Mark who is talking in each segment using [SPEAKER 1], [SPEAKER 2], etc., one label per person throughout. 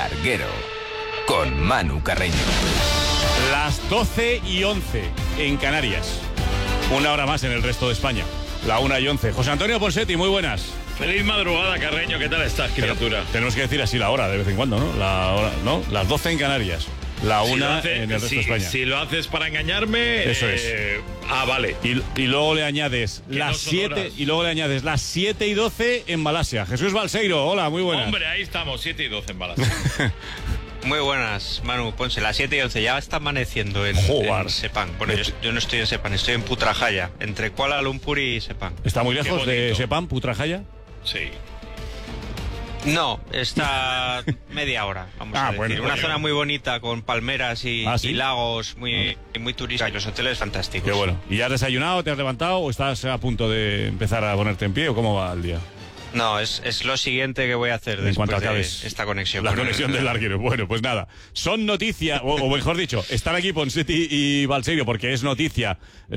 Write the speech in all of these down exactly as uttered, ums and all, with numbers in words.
[SPEAKER 1] Larguero, con Manu Carreño.
[SPEAKER 2] Las doce y once en Canarias. Una hora más en el resto de España. La una y once. José Antonio Ponseti, muy buenas.
[SPEAKER 3] Feliz madrugada, Carreño. ¿Qué tal estás, criatura?
[SPEAKER 2] Pero tenemos que decir así la hora de vez en cuando, ¿no? La hora, ¿no? Las doce en Canarias. La
[SPEAKER 3] si
[SPEAKER 2] una
[SPEAKER 3] hace,
[SPEAKER 2] en el resto
[SPEAKER 3] si,
[SPEAKER 2] de España.
[SPEAKER 3] Si lo haces para engañarme...
[SPEAKER 2] Eso
[SPEAKER 3] eh,
[SPEAKER 2] es.
[SPEAKER 3] Ah, vale.
[SPEAKER 2] Y, y luego le añades
[SPEAKER 3] que
[SPEAKER 2] las
[SPEAKER 3] no
[SPEAKER 2] siete y luego le añades las siete y doce en Malasia. Jesús Balseiro, hola, muy buenas.
[SPEAKER 3] Hombre, ahí estamos, siete y doce en Malasia.
[SPEAKER 4] Muy buenas, Manu Ponce. Las siete y once ya está amaneciendo en, en Sepang. Bueno, yo, yo no estoy en Sepang, estoy en Putrajaya, entre Kuala Lumpur y Sepang.
[SPEAKER 2] ¿Está muy lejos de Sepang, Putrajaya?
[SPEAKER 3] Sí.
[SPEAKER 4] No, está media hora, vamos
[SPEAKER 2] ah,
[SPEAKER 4] a decir.
[SPEAKER 2] Bueno,
[SPEAKER 4] Una
[SPEAKER 2] bueno.
[SPEAKER 4] zona muy bonita con palmeras y,
[SPEAKER 2] ¿Ah, sí?
[SPEAKER 4] y lagos, muy, muy turística, y los hoteles fantásticos.
[SPEAKER 2] Qué bueno. ¿Y ya has desayunado, te has levantado o estás a punto de empezar a ponerte en pie o cómo va el día?
[SPEAKER 4] No, es, es lo siguiente que voy a hacer
[SPEAKER 2] En
[SPEAKER 4] después
[SPEAKER 2] cuanto
[SPEAKER 4] de
[SPEAKER 2] acabes
[SPEAKER 4] esta conexión.
[SPEAKER 2] La conexión del larguero. Bueno, pues nada. Son noticia, o, o mejor dicho, están aquí Ponseti y Balseiro porque es noticia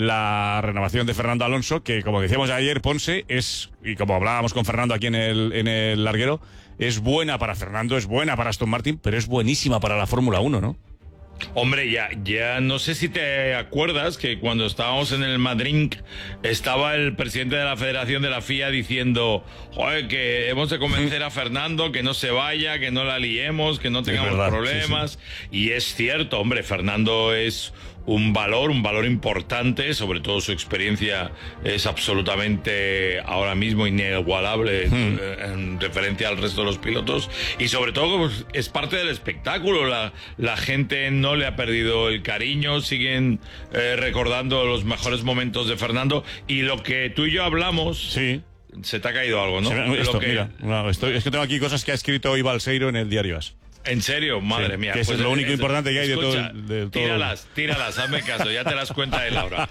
[SPEAKER 2] la renovación de Fernando Alonso, que como decíamos ayer, Ponce es, y como hablábamos con Fernando aquí en el, en el larguero, es buena para Fernando, es buena para Aston Martin, pero es buenísima para la Fórmula uno, ¿no?
[SPEAKER 3] Hombre, ya, ya no sé si te acuerdas que cuando estábamos en el Madrid estaba el presidente de la Federación de la F I A diciendo, joder, que hemos de convencer a Fernando que no se vaya, que no la liemos, que no tengamos
[SPEAKER 2] verdad,
[SPEAKER 3] problemas.
[SPEAKER 2] sí, sí.
[SPEAKER 3] Y es cierto, hombre, Fernando es un valor, un valor importante, sobre todo su experiencia es absolutamente ahora mismo inigualable
[SPEAKER 2] Hmm.
[SPEAKER 3] en referencia al resto de los pilotos, y sobre todo pues, es parte del espectáculo. La, la gente no le ha perdido el cariño, siguen eh, recordando los mejores momentos de Fernando, y lo que tú y yo hablamos...
[SPEAKER 2] Sí.
[SPEAKER 3] Se te ha caído algo, ¿no?
[SPEAKER 2] Se me- esto,
[SPEAKER 3] Lo que-
[SPEAKER 2] mira, no, estoy- es que tengo aquí cosas que ha escrito hoy Balseiro en el diario As.
[SPEAKER 3] En serio, madre
[SPEAKER 2] Sí,
[SPEAKER 3] mía.
[SPEAKER 2] que eso es lo único importante que hay de todo
[SPEAKER 3] escucha,
[SPEAKER 2] el- de todo-
[SPEAKER 3] Tíralas, tíralas, hazme caso, ya te las cuenta de Laura.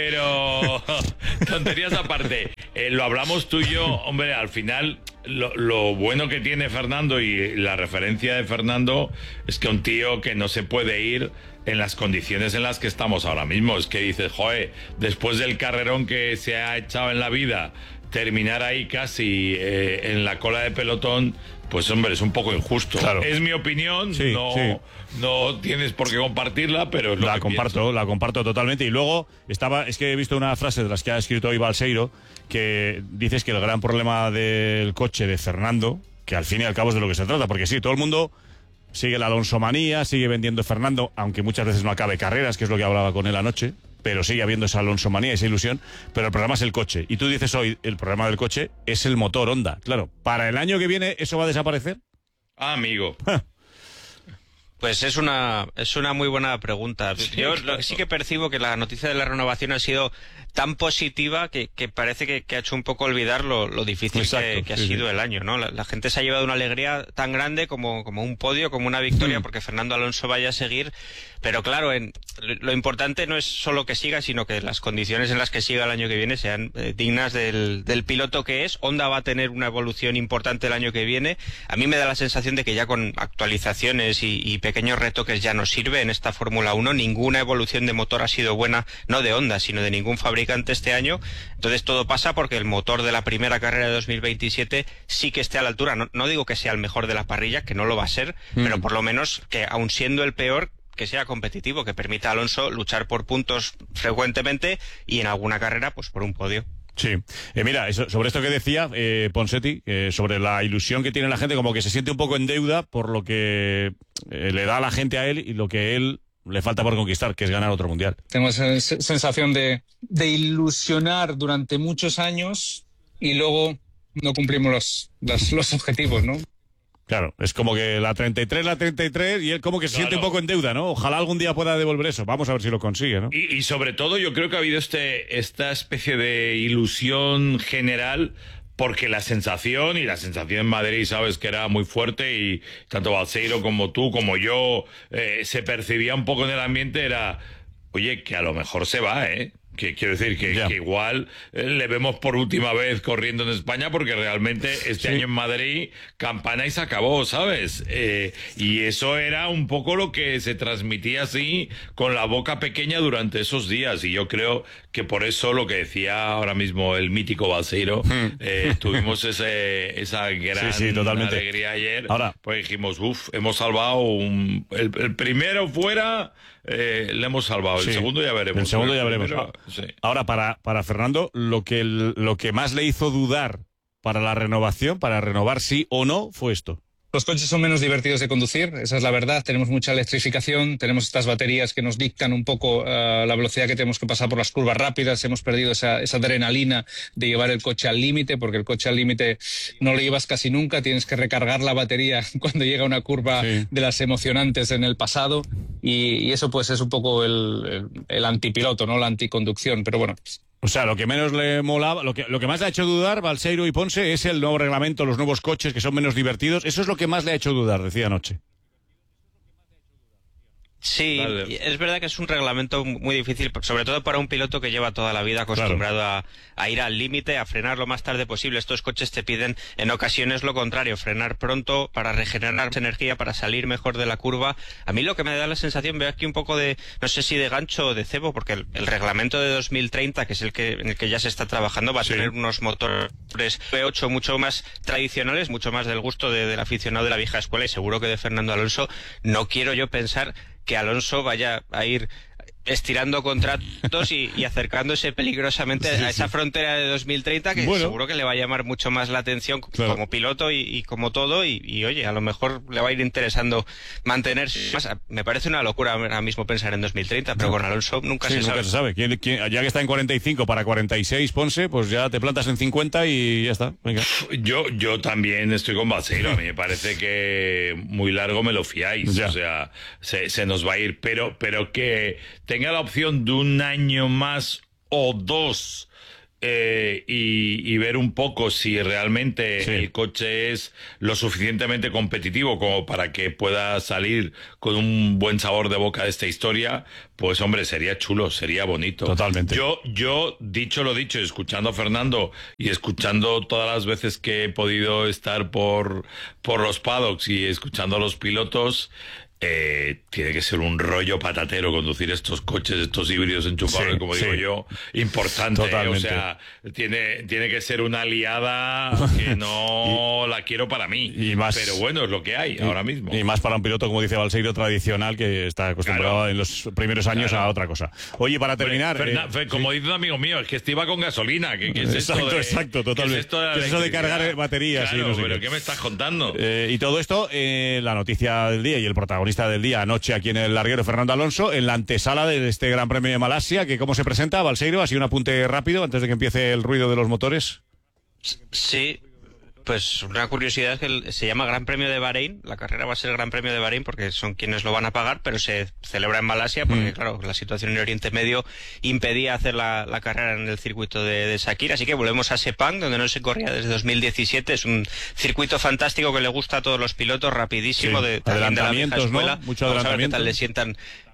[SPEAKER 3] Pero, tonterías aparte, eh, lo hablamos tú y yo, hombre, al final, lo, lo bueno que tiene Fernando y la referencia de Fernando es que un tío que no se puede ir en las condiciones en las que estamos ahora mismo. Es que dices, joder, después del carrerón que se ha echado en la vida, terminar ahí casi eh, en la cola de pelotón, pues hombre, es un poco injusto.
[SPEAKER 2] Claro.
[SPEAKER 3] Es mi opinión,
[SPEAKER 2] Sí,
[SPEAKER 3] no,
[SPEAKER 2] sí.
[SPEAKER 3] no tienes por qué compartirla, pero es lo
[SPEAKER 2] La
[SPEAKER 3] que
[SPEAKER 2] comparto,
[SPEAKER 3] pienso.
[SPEAKER 2] la comparto totalmente. Y luego estaba, es que he visto una frase de las que ha escrito hoy Balseiro, que dices que el gran problema del coche de Fernando, que al fin y al cabo es de lo que se trata, porque sí, todo el mundo sigue la Alonso manía, sigue vendiendo Fernando, aunque muchas veces no acabe carreras, que es lo que hablaba con él anoche, pero sigue habiendo esa Alonso manía, esa ilusión, pero el problema es el coche. Y tú dices hoy, el problema del coche es el motor Honda. Claro, ¿para el año que viene eso va a desaparecer?
[SPEAKER 3] Ah, amigo.
[SPEAKER 4] Pues es una es una muy buena pregunta. Yo
[SPEAKER 3] claro.
[SPEAKER 4] lo- sí que percibo que la noticia de la renovación ha sido tan positiva que, que parece que, que ha hecho un poco olvidar lo, lo difícil
[SPEAKER 2] Exacto,
[SPEAKER 4] que, que ha
[SPEAKER 2] sí,
[SPEAKER 4] sido
[SPEAKER 2] sí.
[SPEAKER 4] el año, ¿no? La, la gente se ha llevado una alegría tan grande como, como un podio, como una victoria,
[SPEAKER 2] Mm.
[SPEAKER 4] porque Fernando Alonso vaya a seguir. Pero claro, en, lo, lo importante no es solo que siga, sino que las condiciones en las que siga el año que viene sean eh, dignas del, del piloto que es. Honda va a tener una evolución importante el año que viene. A mí me da la sensación de que ya con actualizaciones y, y pequeños retoques ya no sirve en esta Fórmula uno. Ninguna evolución de motor ha sido buena, no de Honda, sino de ningún fabricante este año. Entonces todo pasa porque el motor de la primera carrera de dos mil veintisiete sí que esté a la altura. No, no digo que sea el mejor de la parrilla, que no lo va a ser,
[SPEAKER 2] Mm.
[SPEAKER 4] pero por lo menos que aun siendo el peor, que sea competitivo, que permita a Alonso luchar por puntos frecuentemente y en alguna carrera pues por un podio.
[SPEAKER 2] Sí. Eh, mira, eso- sobre esto que decía eh, Ponseti, eh, sobre la ilusión que tiene la gente, como que se siente un poco en deuda por lo que eh, le da a la gente a él y lo que él le falta por conquistar, que es ganar otro mundial.
[SPEAKER 5] Tengo esa se- sensación de, de ilusionar durante muchos años y luego no cumplimos los, los, los objetivos, ¿no?
[SPEAKER 2] Claro, es como que la treinta y tres, la treinta y tres, y él como que se
[SPEAKER 3] Claro.
[SPEAKER 2] siente un poco en deuda, ¿no? Ojalá algún día pueda devolver eso. Vamos a ver si lo consigue, ¿no?
[SPEAKER 3] Y, y sobre todo yo creo que ha habido este esta especie de ilusión general, porque la sensación, y la sensación en Madrid, sabes que era muy fuerte, y tanto Balseiro como tú, como yo, eh, se percibía un poco en el ambiente, era, oye, que a lo mejor se va, ¿eh? Que quiero decir que,
[SPEAKER 2] Ya.
[SPEAKER 3] que igual eh, le vemos por última vez corriendo en España porque realmente este
[SPEAKER 2] Sí.
[SPEAKER 3] año en Madrid campana y se acabó, ¿sabes? Eh, y eso era un poco lo que se transmitía así con la boca pequeña durante esos días y yo creo que por eso lo que decía ahora mismo el mítico Balseiro, eh, tuvimos ese, esa gran
[SPEAKER 2] Sí, sí, totalmente.
[SPEAKER 3] alegría ayer,
[SPEAKER 2] Ahora-
[SPEAKER 3] pues dijimos, uff, hemos salvado un, el, el primero fuera, eh, le hemos salvado,
[SPEAKER 2] Sí.
[SPEAKER 3] el segundo ya veremos.
[SPEAKER 2] El segundo ya
[SPEAKER 3] El
[SPEAKER 2] veremos.
[SPEAKER 3] primero,
[SPEAKER 2] Ah,
[SPEAKER 3] sí.
[SPEAKER 2] Ahora, para, para Fernando, lo que, el- lo que más le hizo dudar para la renovación, para renovar sí o no, fue esto.
[SPEAKER 5] Los coches son menos divertidos de conducir, esa es la verdad. Tenemos mucha electrificación, tenemos estas baterías que nos dictan un poco uh, la velocidad que tenemos que pasar por las curvas rápidas. Hemos perdido esa, esa adrenalina de llevar el coche al límite, porque el coche al límite no lo llevas casi nunca. Tienes que recargar la batería cuando llega una curva
[SPEAKER 2] Sí.
[SPEAKER 5] de las emocionantes en el pasado. Y, y eso pues es un poco el, el, el antipiloto, ¿no? La anticonducción. Pero bueno,
[SPEAKER 2] O sea, lo que menos le molaba, lo que, lo que más le ha hecho dudar, Balseiro y Ponce, es el nuevo reglamento, los nuevos coches que son menos divertidos. Eso es lo que más le ha hecho dudar, decía anoche.
[SPEAKER 4] Sí,
[SPEAKER 3] Vale.
[SPEAKER 4] y es verdad que es un reglamento muy difícil, sobre todo para un piloto que lleva toda la vida acostumbrado a, a ir al límite, a frenar lo más tarde posible. Estos coches te piden en ocasiones lo contrario, frenar pronto para regenerar energía, para salir mejor de la curva. A mí lo que me da la sensación, veo aquí un poco de, no sé si de gancho o de cebo, porque el, el reglamento de dos mil treinta, que es el que en el que ya se está trabajando, va a
[SPEAKER 2] Sí.
[SPEAKER 4] tener unos motores V ocho mucho más tradicionales, mucho más del gusto de- del aficionado de la vieja escuela y seguro que de Fernando Alonso. No quiero yo pensar que Alonso vaya a ir estirando contratos y, y acercándose peligrosamente
[SPEAKER 2] Sí,
[SPEAKER 4] a esa
[SPEAKER 2] sí.
[SPEAKER 4] frontera de dos mil treinta que
[SPEAKER 2] Bueno.
[SPEAKER 4] seguro que le va a llamar mucho más la atención
[SPEAKER 2] Claro.
[SPEAKER 4] como piloto y, y como todo y, y, oye, a lo mejor le va a ir interesando mantenerse más. Me parece una locura ahora mismo pensar en dos mil treinta, pero con Alonso nunca
[SPEAKER 2] Sí,
[SPEAKER 4] se
[SPEAKER 2] nunca
[SPEAKER 4] sabe.
[SPEAKER 2] se sabe. ¿Quién- quién- ya que está en cuarenta y cinco para cuarenta y seis, Ponce, pues ya te plantas en cincuenta y ya está. Venga.
[SPEAKER 3] Yo, yo también estoy con Balseiro. A mí me parece que muy largo me lo fiáis.
[SPEAKER 2] Ya.
[SPEAKER 3] O sea, se, se nos va a ir. Pero, pero que tenga la opción de un año más o dos eh, y, y ver un poco si realmente
[SPEAKER 2] Sí.
[SPEAKER 3] el coche es lo suficientemente competitivo como para que pueda salir con un buen sabor de boca de esta historia, pues hombre, sería chulo, sería bonito.
[SPEAKER 2] Totalmente.
[SPEAKER 3] Yo, yo, dicho lo dicho, escuchando a Fernando y escuchando todas las veces que he podido estar por, por los paddocks y escuchando a los pilotos, eh, tiene que ser un rollo patatero conducir estos coches, estos híbridos enchufables,
[SPEAKER 2] Sí,
[SPEAKER 3] como
[SPEAKER 2] sí.
[SPEAKER 3] digo yo, importante. ¿eh? O
[SPEAKER 2] Totalmente.
[SPEAKER 3] sea, tiene, tiene que ser una aliada que no la quiero para mí.
[SPEAKER 2] y más-
[SPEAKER 3] Pero bueno, es lo que hay ahora mismo.
[SPEAKER 2] Y más para un piloto, como dice Balseiro, tradicional, que está acostumbrado
[SPEAKER 3] Claro.
[SPEAKER 2] en los primeros años
[SPEAKER 3] Claro.
[SPEAKER 2] a otra cosa. Oye, para terminar...
[SPEAKER 3] Ferna-
[SPEAKER 2] eh,
[SPEAKER 3] Fe- como dice un amigo mío, es que este iba con gasolina. ¿Qué, qué es esto
[SPEAKER 2] Exacto,
[SPEAKER 3] de-
[SPEAKER 2] exacto,
[SPEAKER 3] qué es
[SPEAKER 2] totalmente.
[SPEAKER 3] esto de la
[SPEAKER 2] ¿Qué es eso de
[SPEAKER 3] electricidad?
[SPEAKER 2] cargar baterías y
[SPEAKER 3] Claro,
[SPEAKER 2] no sé
[SPEAKER 3] pero
[SPEAKER 2] qué?
[SPEAKER 3] ¿qué me estás contando?
[SPEAKER 2] Eh, y todo esto, eh, la noticia del día y el protagonista del día anoche aquí en el larguero, Fernando Alonso, en la antesala de este Gran Premio de Malasia, que cómo se presenta, Balseiro, así un apunte rápido antes de que empiece el ruido de los motores.
[SPEAKER 4] Sí, pues una curiosidad es que el- se llama Gran Premio de Bahrein. La carrera va a ser el Gran Premio de Bahrein porque son quienes lo van a pagar, pero se celebra en Malasia porque,
[SPEAKER 2] Mm.
[SPEAKER 4] claro, la situación en Oriente Medio impedía hacer la, la carrera en el circuito de, de Sakir. Así que volvemos a Sepang, donde no se corría desde dos mil diecisiete. Es un circuito fantástico que le gusta a todos los pilotos, rapidísimo,
[SPEAKER 2] Sí,
[SPEAKER 4] de, también de la vieja
[SPEAKER 2] adelantamientos, ¿no?
[SPEAKER 4] escuela.
[SPEAKER 2] Mucho
[SPEAKER 4] Vamos a ver qué
[SPEAKER 2] adelantamiento.
[SPEAKER 4] tal le sientan.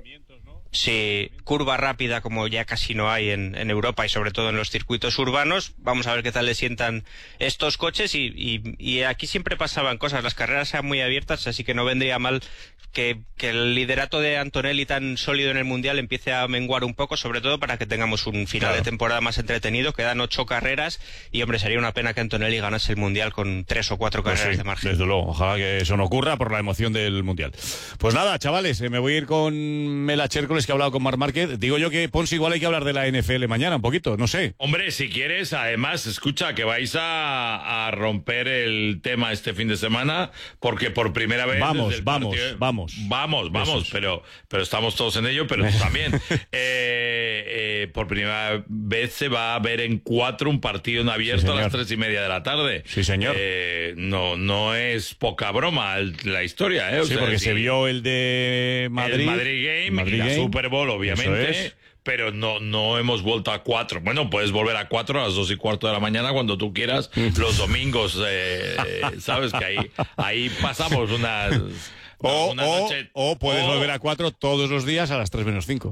[SPEAKER 4] Sí, curva rápida como ya casi no hay en, en Europa y sobre todo en los circuitos urbanos. Vamos a ver qué tal le sientan estos coches y, y, y aquí siempre pasaban cosas. Las carreras eran muy abiertas, así que no vendría mal que, que el liderato de Antonelli tan sólido en el Mundial empiece a menguar un poco, sobre todo para que tengamos un final
[SPEAKER 2] Claro.
[SPEAKER 4] de temporada más entretenido. Quedan ocho carreras y, hombre, sería una pena que Antonelli ganase el Mundial con tres o cuatro
[SPEAKER 2] Pues
[SPEAKER 4] carreras
[SPEAKER 2] sí,
[SPEAKER 4] de margen.
[SPEAKER 2] desde luego, ojalá que eso no ocurra por la emoción del Mundial. Pues nada, chavales, eh, me voy a ir con Mela Chércoles, que ha hablado con Marc Márquez. Digo yo que, Ponce, igual hay que hablar de la N F L mañana un poquito, no sé.
[SPEAKER 3] Hombre, si quieres, además, escucha, que vais a, a romper el tema este fin de semana, porque por primera vez...
[SPEAKER 2] Vamos,
[SPEAKER 3] desde el
[SPEAKER 2] vamos,
[SPEAKER 3] partido-
[SPEAKER 2] vamos.
[SPEAKER 3] Vamos, vamos,
[SPEAKER 2] Eso es.
[SPEAKER 3] pero, pero estamos todos en ello, pero tú también. Eh, eh, por primera vez se va a ver en cuatro un partido en abierto
[SPEAKER 2] Sí,
[SPEAKER 3] a las
[SPEAKER 2] señor.
[SPEAKER 3] tres y media de la tarde.
[SPEAKER 2] Sí, señor.
[SPEAKER 3] Eh, no, no es poca broma el- la historia, ¿eh? O
[SPEAKER 2] Sí,
[SPEAKER 3] sea,
[SPEAKER 2] porque
[SPEAKER 3] si-
[SPEAKER 2] se vio el de Madrid.
[SPEAKER 3] el Madrid Game
[SPEAKER 2] Madrid
[SPEAKER 3] y la
[SPEAKER 2] Game.
[SPEAKER 3] Super Bowl, obviamente.
[SPEAKER 2] Eso es.
[SPEAKER 3] Pero no, no hemos vuelto a cuatro. Bueno, puedes volver a cuatro a las dos y cuarto de la mañana cuando tú quieras. Los domingos, eh, sabes que ahí, ahí pasamos unas...
[SPEAKER 2] O,
[SPEAKER 3] una
[SPEAKER 2] o-
[SPEAKER 3] noche-
[SPEAKER 2] o puedes
[SPEAKER 3] o-
[SPEAKER 2] volver a cuatro todos los días a las tres menos cinco.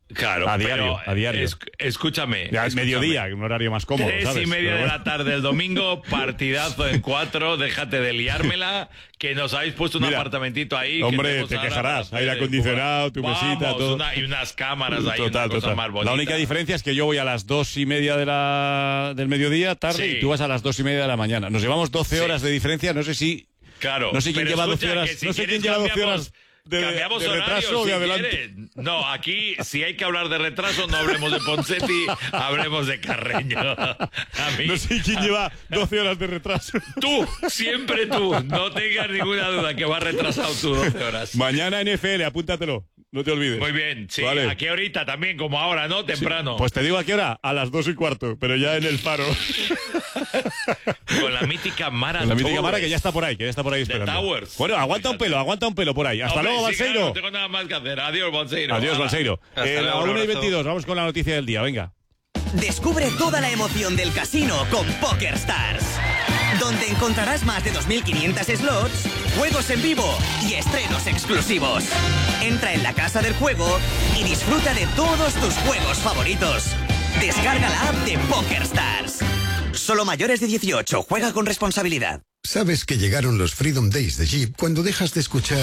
[SPEAKER 3] Claro,
[SPEAKER 2] a diario,
[SPEAKER 3] pero,
[SPEAKER 2] a diario.
[SPEAKER 3] Es, escúchame.
[SPEAKER 2] Ya es
[SPEAKER 3] escúchame.
[SPEAKER 2] mediodía, un horario más cómodo,
[SPEAKER 3] Tres
[SPEAKER 2] ¿sabes?
[SPEAKER 3] y media
[SPEAKER 2] Pero
[SPEAKER 3] de
[SPEAKER 2] bueno.
[SPEAKER 3] la tarde del domingo, partidazo en cuatro, déjate de liármela, que nos habéis puesto un
[SPEAKER 2] Mira,
[SPEAKER 3] apartamentito ahí. que
[SPEAKER 2] hombre,
[SPEAKER 3] tenemos
[SPEAKER 2] te
[SPEAKER 3] ahora
[SPEAKER 2] quejarás,
[SPEAKER 3] para
[SPEAKER 2] aire
[SPEAKER 3] hacer-
[SPEAKER 2] acondicionado, tu
[SPEAKER 3] Vamos,
[SPEAKER 2] mesita, todo.
[SPEAKER 3] una- y unas cámaras ahí,
[SPEAKER 2] Total,
[SPEAKER 3] una cosa
[SPEAKER 2] total.
[SPEAKER 3] más bonita.
[SPEAKER 2] La única diferencia es que yo voy a las dos y media de la, del mediodía, tarde,
[SPEAKER 3] Sí.
[SPEAKER 2] y tú vas a las dos y media de la mañana. Nos llevamos doce
[SPEAKER 3] Sí.
[SPEAKER 2] horas de diferencia, no sé si...
[SPEAKER 3] Claro,
[SPEAKER 2] No sé quién
[SPEAKER 3] pero
[SPEAKER 2] lleva
[SPEAKER 3] escucha,
[SPEAKER 2] doce horas,
[SPEAKER 3] que si
[SPEAKER 2] no sé
[SPEAKER 3] quieres
[SPEAKER 2] quién lleva doce
[SPEAKER 3] cambiamos-
[SPEAKER 2] horas de,
[SPEAKER 3] cambiamos
[SPEAKER 2] de
[SPEAKER 3] horarios,
[SPEAKER 2] retraso o de
[SPEAKER 3] si
[SPEAKER 2] adelante.
[SPEAKER 3] quieres. No, aquí si hay que hablar de retraso no hablemos de Ponseti, hablemos de Carreño. A mí,
[SPEAKER 2] No sé quién lleva doce horas de retraso.
[SPEAKER 3] Tú, siempre tú, no tengas ninguna duda que vas retrasado tú doce horas.
[SPEAKER 2] Mañana N F L, apúntatelo, no te olvides.
[SPEAKER 3] Muy bien, sí,
[SPEAKER 2] Vale.
[SPEAKER 3] aquí ahorita también, como ahora, ¿no? Temprano.
[SPEAKER 2] Pues te digo a qué hora, a las dos y cuarto, pero ya en el faro.
[SPEAKER 3] Con la mítica Mara
[SPEAKER 2] La mítica
[SPEAKER 3] Torres.
[SPEAKER 2] Mara que ya está por ahí, que ya está por ahí
[SPEAKER 3] The
[SPEAKER 2] esperando.
[SPEAKER 3] Towers.
[SPEAKER 2] Bueno, aguanta un pelo, aguanta un pelo por ahí. Hasta
[SPEAKER 3] Hombre,
[SPEAKER 2] luego,
[SPEAKER 3] sí, claro,
[SPEAKER 2] Balseiro.
[SPEAKER 3] no tengo nada más que hacer. Adiós, Balseiro.
[SPEAKER 2] Adiós,
[SPEAKER 3] Hala.
[SPEAKER 2] Balseiro.
[SPEAKER 4] Hasta
[SPEAKER 2] Eh,
[SPEAKER 4] luego,
[SPEAKER 2] a
[SPEAKER 4] un
[SPEAKER 2] una y
[SPEAKER 4] abrazo.
[SPEAKER 2] veintidós, vamos con la noticia del día, venga.
[SPEAKER 6] Descubre toda la emoción del casino con PokerStars, donde encontrarás más de dos mil quinientos slots, juegos en vivo y estrenos exclusivos. Entra en la casa del juego y disfruta de todos tus juegos favoritos. Descarga la app de PokerStars. Solo mayores de dieciocho, juega con responsabilidad.
[SPEAKER 7] Sabes que llegaron los Freedom Days de Jeep cuando dejas de escuchar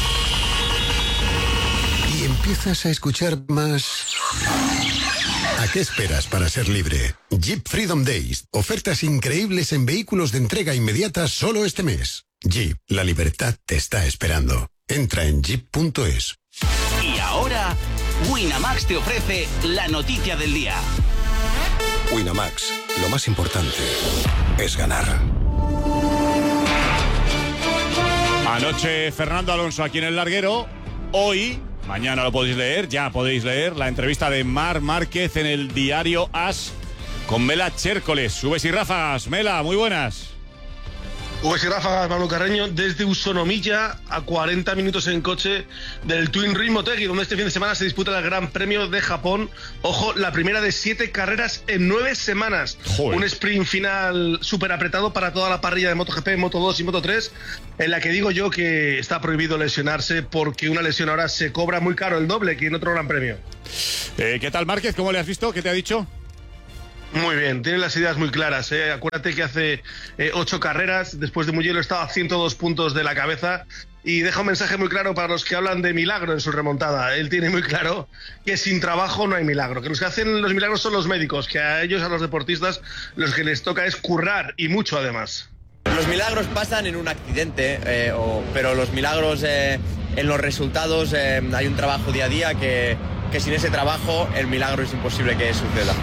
[SPEAKER 7] y empiezas a escuchar más. ¿A qué esperas para ser libre? Jeep Freedom Days. Ofertas increíbles en vehículos de entrega inmediata solo este mes. Jeep, la libertad te está esperando. Entra en jeep punto es.
[SPEAKER 8] Y ahora, Winamax te ofrece la noticia del día.
[SPEAKER 7] Winamax, lo más importante es ganar.
[SPEAKER 2] Anoche Fernando Alonso aquí en el larguero. Hoy, mañana lo podéis leer, ya podéis leer la entrevista de Marc Márquez en el diario As con Mela Chércoles. Subes y ráfagas. Mela, muy buenas.
[SPEAKER 9] Pues y ráfagas, Manu Carreño, desde Usonomilla a cuarenta minutos en coche del Twin Ring Motegi, donde este fin de semana se disputa el Gran Premio de Japón. Ojo, la primera de siete carreras en nueve semanas.
[SPEAKER 2] Joder.
[SPEAKER 9] Un sprint final súper apretado para toda la parrilla de MotoGP, Moto dos y Moto tres, en la que digo yo que está prohibido lesionarse porque una lesión ahora se cobra muy caro, el doble que en otro Gran Premio.
[SPEAKER 2] Eh, ¿Qué tal, Márquez? ¿Cómo le has visto? ¿Qué te ha dicho?
[SPEAKER 9] Muy bien, tiene las ideas muy claras. ¿eh? Acuérdate que hace eh, ocho carreras, después de Mugello estaba a ciento dos puntos de la cabeza y deja un mensaje muy claro para los que hablan de milagro en su remontada. Él tiene muy claro que sin trabajo no hay milagro, que los que hacen los milagros son los médicos, que a ellos, a los deportistas, los que les toca es currar y mucho además.
[SPEAKER 10] Los milagros pasan en un accidente, eh, o, pero los milagros eh, en los resultados eh, hay un trabajo día a día que, que sin ese trabajo el milagro es imposible que suceda.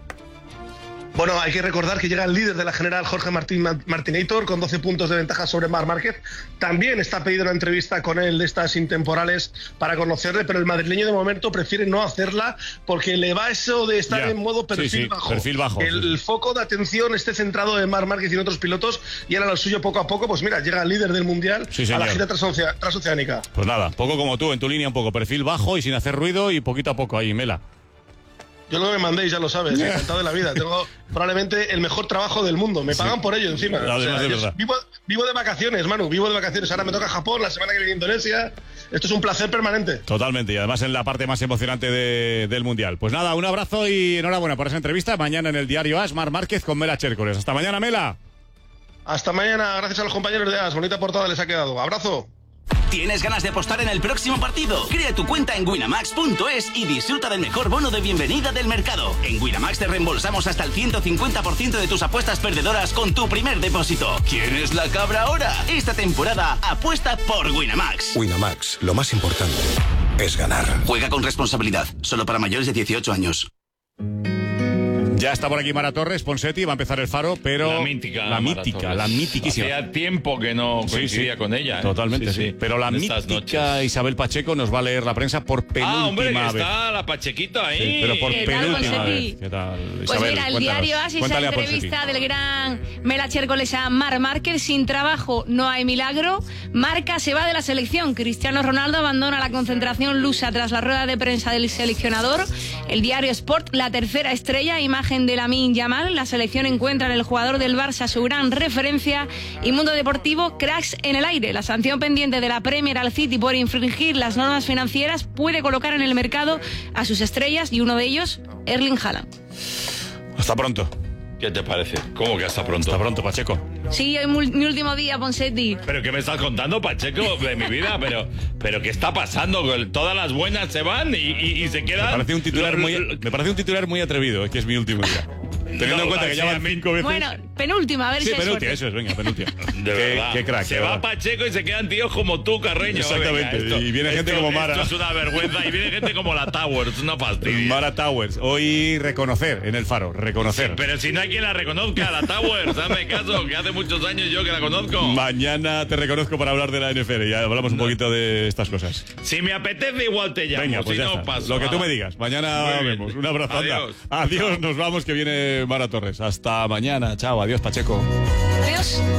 [SPEAKER 9] Bueno, hay que recordar que llega el líder de la general, Jorge Martín Martinator, con doce puntos de ventaja sobre Marc Márquez. También está pedido una entrevista con él de estas intemporales para conocerle, pero el madrileño de momento prefiere no hacerla porque le va eso de estar
[SPEAKER 2] Ya.
[SPEAKER 9] en modo perfil
[SPEAKER 2] Sí, sí,
[SPEAKER 9] bajo.
[SPEAKER 2] perfil bajo,
[SPEAKER 9] El,
[SPEAKER 2] sí.
[SPEAKER 9] el foco de atención esté centrado en Marc Márquez y en otros pilotos y ahora lo suyo poco a poco, pues mira, llega el líder del mundial
[SPEAKER 2] Sí,
[SPEAKER 9] a
[SPEAKER 2] señor.
[SPEAKER 9] la gira transoce- transoceánica.
[SPEAKER 2] Pues nada, poco como tú, en tu línea un poco, perfil bajo y sin hacer ruido y poquito a poco ahí, Mela.
[SPEAKER 9] Yo lo que me mandéis, ya lo sabes, encantado de la vida. Tengo probablemente el mejor trabajo del mundo. Me pagan
[SPEAKER 2] Sí.
[SPEAKER 9] por ello encima.
[SPEAKER 2] Además de
[SPEAKER 9] yo
[SPEAKER 2] verdad.
[SPEAKER 9] vivo, vivo de vacaciones, Manu, vivo de vacaciones. Ahora me toca Japón, la semana que viene Indonesia. Esto es un placer permanente.
[SPEAKER 2] Totalmente, y además en la parte más emocionante de- del Mundial. Pues nada, un abrazo y enhorabuena por esa entrevista. Mañana en el diario As, Marc Márquez con Mela Chércoles. Hasta mañana, Mela.
[SPEAKER 9] Hasta mañana, gracias a los compañeros de A S. Bonita portada les ha quedado. Abrazo.
[SPEAKER 8] ¿Tienes ganas de apostar en el próximo partido? Crea tu cuenta en winamax punto es y disfruta del mejor bono de bienvenida del mercado. En Winamax te reembolsamos hasta el ciento cincuenta por ciento de tus apuestas perdedoras con tu primer depósito. ¿Quieres la cabra ahora? Esta temporada apuesta por Winamax.
[SPEAKER 7] Winamax, lo más importante es ganar.
[SPEAKER 8] Juega con responsabilidad. Solo para mayores de dieciocho años.
[SPEAKER 2] Ya está por aquí Mara Torres, Ponseti, va a empezar el faro, pero...
[SPEAKER 3] La mítica.
[SPEAKER 2] La
[SPEAKER 3] Mara
[SPEAKER 2] mítica,
[SPEAKER 3] Torres.
[SPEAKER 2] la mitiquísima.
[SPEAKER 3] Hacía tiempo que no
[SPEAKER 2] Sí,
[SPEAKER 3] coincidía
[SPEAKER 2] sí.
[SPEAKER 3] con ella. ¿eh?
[SPEAKER 2] Totalmente, sí. Pero la
[SPEAKER 3] En estas
[SPEAKER 2] mítica
[SPEAKER 3] noches.
[SPEAKER 2] Isabel Pacheco nos va a leer la prensa por penúltima
[SPEAKER 3] Ah, hombre, que
[SPEAKER 2] vez.
[SPEAKER 3] está la Pachequita ahí.
[SPEAKER 2] Sí, pero por
[SPEAKER 11] ¿Qué tal,
[SPEAKER 2] penúltima
[SPEAKER 11] Ponseti?
[SPEAKER 2] vez. ¿Qué tal,
[SPEAKER 11] Pues
[SPEAKER 2] Isabel?
[SPEAKER 11] mira, el
[SPEAKER 2] Cuéntanos.
[SPEAKER 11] diario As, esa
[SPEAKER 2] Cuéntale a
[SPEAKER 11] entrevista
[SPEAKER 2] Ponseti.
[SPEAKER 11] del gran Mela Chércoles a Marc Márquez. Sin trabajo no hay milagro. Marca se va de la selección. Cristiano Ronaldo abandona la concentración lusa tras la rueda de prensa del seleccionador. El diario Sport, la tercera estrella, imagen imagen de Lamine Yamal. La selección encuentra en el jugador del Barça su gran referencia. Y Mundo Deportivo, cracks en el aire. La sanción pendiente de la Premier al City por infringir las normas financieras puede colocar en el mercado a sus estrellas y uno de ellos, Erling Haaland.
[SPEAKER 2] Hasta pronto.
[SPEAKER 3] ¿Qué te parece? ¿Cómo que hasta pronto?
[SPEAKER 2] Hasta pronto, Pacheco.
[SPEAKER 11] Sí, hoy mi último día, Ponseti.
[SPEAKER 3] ¿Pero qué me estás contando, Pacheco, de mi vida? ¿Pero, pero qué está pasando? Todas las buenas se van y, y, y se quedan...
[SPEAKER 2] Me parece un titular muy, me parece un titular muy atrevido, que es mi último día. Teniendo no, en cuenta que ya van cinco veces.
[SPEAKER 11] Bueno, penúltima, a ver
[SPEAKER 2] sí,
[SPEAKER 11] si hay
[SPEAKER 2] penúltima,
[SPEAKER 11] suerte.
[SPEAKER 2] eso es, venga, penúltima.
[SPEAKER 3] De
[SPEAKER 2] qué,
[SPEAKER 3] verdad.
[SPEAKER 2] Qué crack.
[SPEAKER 3] Se va verdad. Pacheco y se quedan tíos como tú, Carreño.
[SPEAKER 2] Exactamente.
[SPEAKER 3] Venga, esto,
[SPEAKER 2] y viene gente
[SPEAKER 3] esto,
[SPEAKER 2] como Mara.
[SPEAKER 3] Esto es una vergüenza. Y viene gente como la Towers, una fastidia.
[SPEAKER 2] Mara Towers. Hoy reconocer en el Faro, reconocer.
[SPEAKER 3] Sí, pero si no hay quien la reconozca, la Towers, hazme caso, que hace muchos años yo que la conozco.
[SPEAKER 2] Mañana te reconozco para hablar de la N F L. Ya hablamos un poquito de estas cosas.
[SPEAKER 3] Si me apetece, igual te llamo.
[SPEAKER 2] Venga, pues
[SPEAKER 3] si
[SPEAKER 2] ya
[SPEAKER 3] no,
[SPEAKER 2] está.
[SPEAKER 3] paso.
[SPEAKER 2] Lo que tú me digas. Mañana vemos. Un abrazo.
[SPEAKER 3] Adiós.
[SPEAKER 2] Adiós. Nos vamos, que viene Mara Torres. Hasta mañana. Chao. Adiós, Pacheco.
[SPEAKER 11] Adiós.